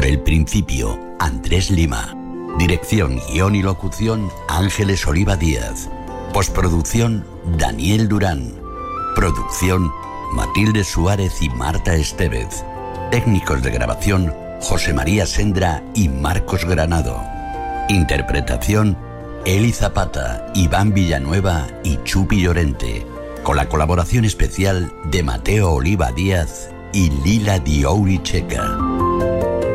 el principio, Andrés Lima. Dirección, guión y locución, Ángeles Oliva Díaz. Postproducción, Daniel Durán. Producción, Matilde Suárez y Marta Estevez. Técnicos de grabación, José María Sendra y Marcos Granado. Interpretación, Eli Zapata, Iván Villanueva y Chupi Llorente. Con la colaboración especial de Mateo Oliva Díaz y Lila Diouri Checa.